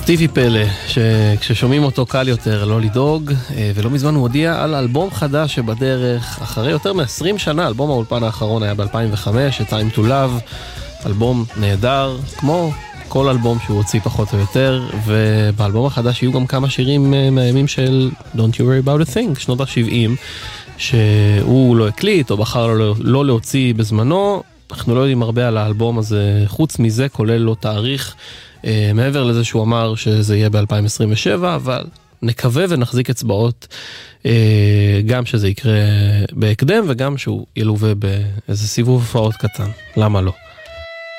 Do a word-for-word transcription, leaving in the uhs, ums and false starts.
סטיבי פלא, שכששומעים אותו קל יותר לא לדאוג, ולא מזמן הוא הודיע על אלבום חדש שבדרך, אחרי יותר מ-עשרים שנה, אלבום האולפן האחרון היה ב-אלפיים וחמש, Time to Love, אלבום נהדר, כמו כל אלבום שהוא הוציא פחות או יותר, ובאלבום החדש יהיו גם כמה שירים מהימים של Don't You Worry About a Thing, שנות ה-שבעים, שהוא לא הקליט או בחר לא, לא להוציא בזמנו. אנחנו לא יודעים הרבה על האלבום הזה, חוץ מזה כולל לו תאריך, אה, מעבר לזה שהוא אמר שזה יהיה ב-אלפיים עשרים ושבע, אבל נקווה ונחזיק אצבעות אה, גם שזה יקרה בהקדם וגם שהוא ילווה באיזה סיבוב הופעות קטן, למה לא?